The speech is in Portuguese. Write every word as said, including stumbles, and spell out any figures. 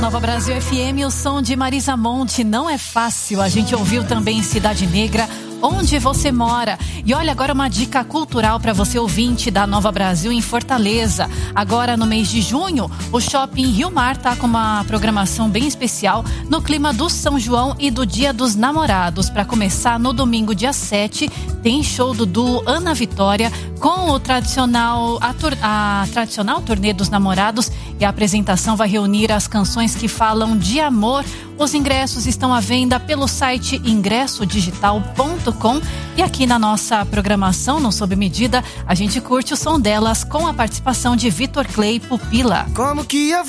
Nova Brasil F M, o som de Marisa Monte. Não é fácil. A gente ouviu também em Cidade Negra, Onde Você Mora. E olha, agora uma dica cultural para você ouvinte da Nova Brasil em Fortaleza. Agora no mês de junho, o Shopping Rio Mar tá com uma programação bem especial no clima do São João e do Dia dos Namorados. Para começar, no domingo, dia sete, tem show do duo Ana Vitória com o tradicional, a, tur, a tradicional turnê dos namorados, e a apresentação vai reunir as canções que falam de amor. Os ingressos estão à venda pelo site ingresso digital ponto com, e aqui na nossa programação, no Sob Medida, a gente curte o som delas com a participação de Vitor Clay Pupila. Como que eu